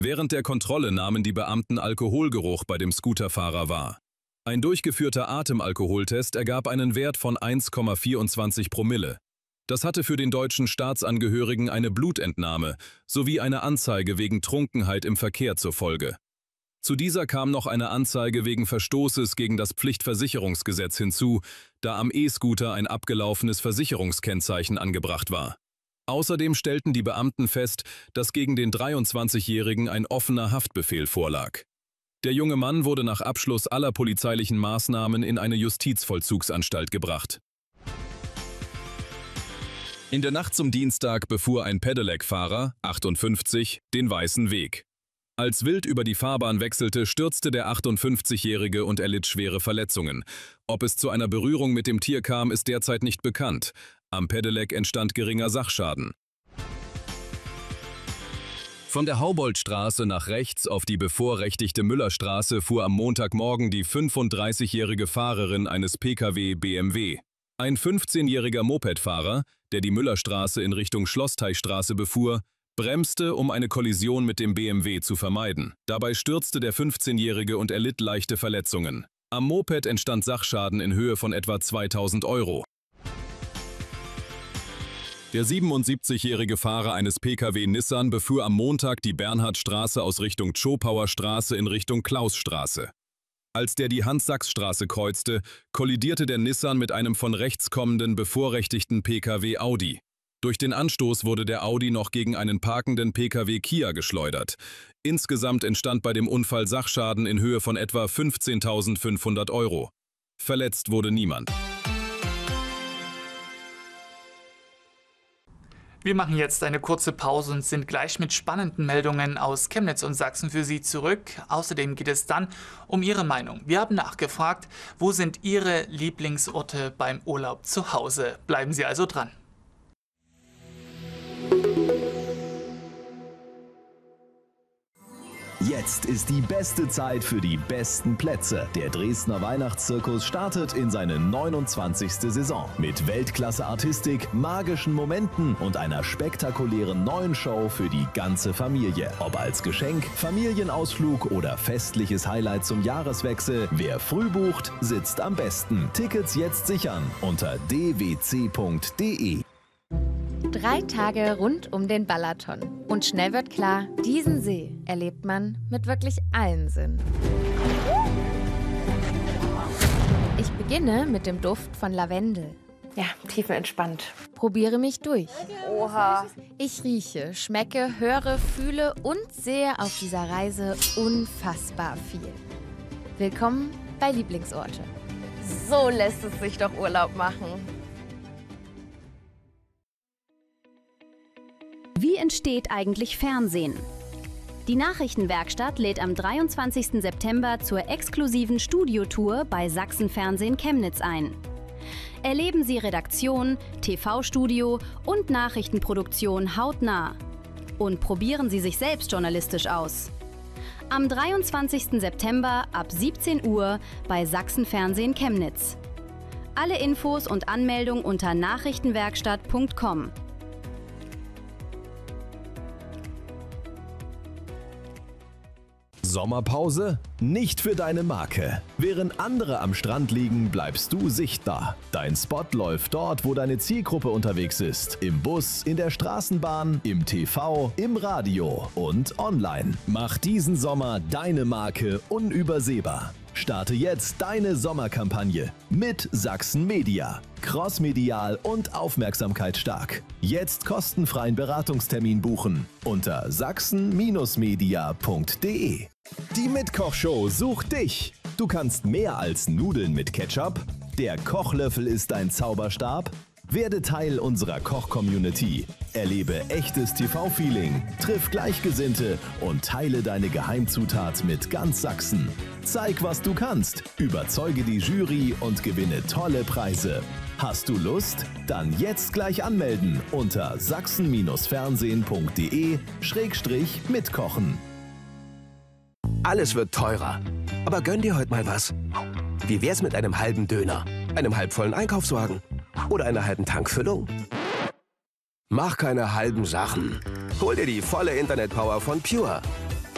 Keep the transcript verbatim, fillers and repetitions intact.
Während der Kontrolle nahmen die Beamten Alkoholgeruch bei dem Scooterfahrer wahr. Ein durchgeführter Atemalkoholtest ergab einen Wert von eins Komma vierundzwanzig Promille. Das hatte für den deutschen Staatsangehörigen eine Blutentnahme sowie eine Anzeige wegen Trunkenheit im Verkehr zur Folge. Zu dieser kam noch eine Anzeige wegen Verstoßes gegen das Pflichtversicherungsgesetz hinzu, da am E-Scooter ein abgelaufenes Versicherungskennzeichen angebracht war. Außerdem stellten die Beamten fest, dass gegen den dreiundzwanzigjährigen ein offener Haftbefehl vorlag. Der junge Mann wurde nach Abschluss aller polizeilichen Maßnahmen in eine Justizvollzugsanstalt gebracht. In der Nacht zum Dienstag befuhr ein Pedelec-Fahrer, achtundfünfzig, den Weißen Weg. Als wild über die Fahrbahn wechselte, stürzte der achtundfünfzigjährige und erlitt schwere Verletzungen. Ob es zu einer Berührung mit dem Tier kam, ist derzeit nicht bekannt. Am Pedelec entstand geringer Sachschaden. Von der Hauboldstraße nach rechts auf die bevorrechtigte Müllerstraße fuhr am Montagmorgen die fünfunddreißigjährige Fahrerin eines P K W B M W. Ein fünfzehnjähriger Mopedfahrer, der die Müllerstraße in Richtung Schlossteichstraße befuhr, bremste, um eine Kollision mit dem B M W zu vermeiden. Dabei stürzte der fünfzehnjährige und erlitt leichte Verletzungen. Am Moped entstand Sachschaden in Höhe von etwa zweitausend Euro. Der siebenundsiebzigjährige Fahrer eines P K W Nissan befuhr am Montag die Bernhardstraße aus Richtung Zschopauer Straße in Richtung Klausstraße. Als der die Hans-Sachs-Straße kreuzte, kollidierte der Nissan mit einem von rechts kommenden bevorrechtigten P K W Audi. Durch den Anstoß wurde der Audi noch gegen einen parkenden P K W Kia geschleudert. Insgesamt entstand bei dem Unfall Sachschaden in Höhe von etwa fünfzehntausendfünfhundert Euro. Verletzt wurde niemand. Wir machen jetzt eine kurze Pause und sind gleich mit spannenden Meldungen aus Chemnitz und Sachsen für Sie zurück. Außerdem geht es dann um Ihre Meinung. Wir haben nachgefragt, wo sind Ihre Lieblingsorte beim Urlaub zu Hause? Bleiben Sie also dran. Jetzt ist die beste Zeit für die besten Plätze. Der Dresdner Weihnachtszirkus startet in seine neunundzwanzigste Saison. Mit Weltklasse-Artistik, magischen Momenten und einer spektakulären neuen Show für die ganze Familie. Ob als Geschenk, Familienausflug oder festliches Highlight zum Jahreswechsel, wer früh bucht, sitzt am besten. Tickets jetzt sichern unter d w c punkt d e. Drei Tage rund um den Balaton. Und schnell wird klar, diesen See erlebt man mit wirklich allen Sinnen. Ich beginne mit dem Duft von Lavendel. Ja, tiefenentspannt. Probiere mich durch. Oha. Ich rieche, schmecke, höre, fühle und sehe auf dieser Reise unfassbar viel. Willkommen bei Lieblingsorte. So lässt es sich doch Urlaub machen. Wie entsteht eigentlich Fernsehen? Die Nachrichtenwerkstatt lädt am dreiundzwanzigsten September zur exklusiven Studiotour bei Sachsen Fernsehen Chemnitz ein. Erleben Sie Redaktion, T V-Studio und Nachrichtenproduktion hautnah. Und probieren Sie sich selbst journalistisch aus. Am dreiundzwanzigsten September ab siebzehn Uhr bei Sachsen Fernsehen Chemnitz. Alle Infos und Anmeldung unter nachrichtenwerkstatt punkt com. Sommerpause? Nicht für deine Marke. Während andere am Strand liegen, bleibst du sichtbar. Dein Spot läuft dort, wo deine Zielgruppe unterwegs ist. Im Bus, in der Straßenbahn, im T V, im Radio und online. Mach diesen Sommer deine Marke unübersehbar. Starte jetzt deine Sommerkampagne mit Sachsen Media. Crossmedial und aufmerksamkeitsstark. Jetzt kostenfreien Beratungstermin buchen unter sachsen media punkt d e. Die Mitkochshow sucht dich. Du kannst mehr als Nudeln mit Ketchup. Der Kochlöffel ist dein Zauberstab. Werde Teil unserer Koch-Community. Erlebe echtes T V-Feeling, triff Gleichgesinnte und teile deine Geheimzutat mit ganz Sachsen. Zeig, was du kannst, überzeuge die Jury und gewinne tolle Preise. Hast du Lust? Dann jetzt gleich anmelden unter sachsen fernsehen punkt d e schrägstrich mitkochen. Alles wird teurer. Aber gönn dir heute mal was. Wie wär's mit einem halben Döner, einem halbvollen Einkaufswagen oder einer halben Tankfüllung? Mach keine halben Sachen. Hol dir die volle Internetpower von Pure.